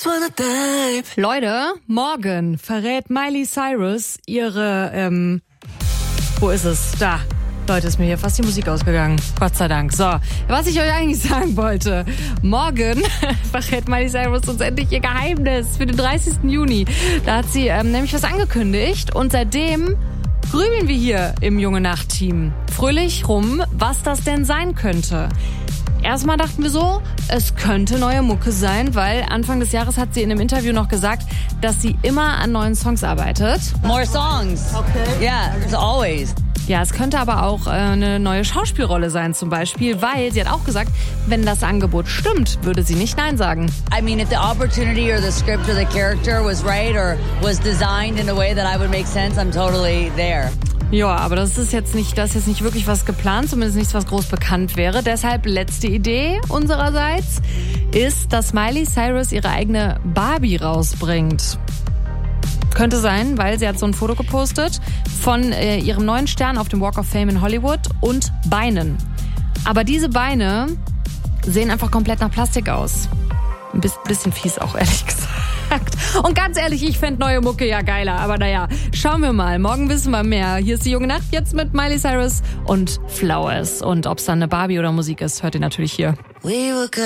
Leute, morgen verrät Miley Cyrus ihre, wo ist es? Da. Leute, ist mir hier fast die Musik ausgegangen. Gott sei Dank. So, was ich euch eigentlich sagen wollte. Morgen verrät Miley Cyrus uns endlich ihr Geheimnis für den 30. Juni. Da hat sie nämlich was angekündigt und seitdem grübeln wir hier im Junge-Nacht-Team fröhlich rum, was das denn sein könnte. Erstmal dachten wir so, es könnte neue Mucke sein, weil Anfang des Jahres hat sie in einem Interview noch gesagt, dass sie immer an neuen Songs arbeitet. More songs. Okay. Yeah, it's always. Ja, es könnte aber auch eine neue Schauspielrolle sein zum Beispiel, weil sie hat auch gesagt, wenn das Angebot stimmt, würde sie nicht Nein sagen. I mean, if the opportunity or the script or the character was right or was designed in a way that I would make sense, I'm totally there. Ja, aber das ist jetzt nicht wirklich was geplant, zumindest nichts, was groß bekannt wäre. Deshalb letzte Idee unsererseits ist, dass Miley Cyrus ihre eigene Barbie rausbringt. Könnte sein, weil sie hat so ein Foto gepostet von ihrem neuen Stern auf dem Walk of Fame in Hollywood und Beinen. Aber diese Beine sehen einfach komplett nach Plastik aus. Ein bisschen fies auch, ehrlich gesagt. Und ganz ehrlich, ich fände neue Mucke ja geiler. Aber naja, schauen wir mal. Morgen wissen wir mehr. Hier ist die Junge Nacht, jetzt mit Miley Cyrus und Flowers. Und ob es dann eine Barbie oder Musik ist, hört ihr natürlich hier.